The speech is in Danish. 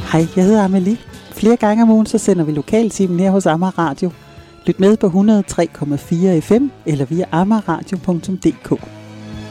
Hej, jeg hedder Amelie. Flere gange om ugen så sender vi lokaltimen her hos Amager Radio. Lyt med på 103,4 FM eller via amagerradio.dk.